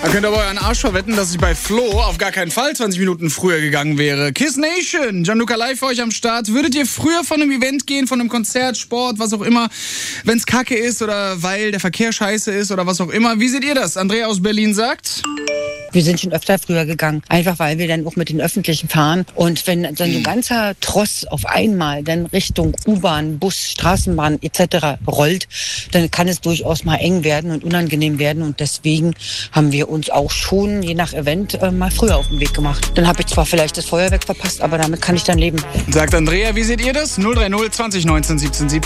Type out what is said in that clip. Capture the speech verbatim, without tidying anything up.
Da könnt ihr aber euren Arsch verwetten, dass ich bei Flo auf gar keinen Fall zwanzig Minuten früher gegangen wäre. Kiss Nation, Gianluca live für euch am Start. Würdet ihr früher von einem Event gehen, von einem Konzert, Sport, was auch immer, wenn es kacke ist oder weil der Verkehr scheiße ist oder was auch immer? Wie seht ihr das? Andrea aus Berlin sagt... Wir sind schon öfter früher gegangen, einfach weil wir dann auch mit den Öffentlichen fahren. Und wenn dann so ein ganzer Tross auf einmal dann Richtung U-Bahn, Bus, Straßenbahn et cetera rollt, dann kann es durchaus mal eng werden und unangenehm werden. Und deswegen haben wir uns auch schon, je nach Event, äh, mal früher auf den Weg gemacht. Dann habe ich zwar vielleicht das Feuerwerk verpasst, aber damit kann ich dann leben. Sagt Andrea, wie seht ihr das? null drei null zwanzig neunzehn siebzehn siebzehn.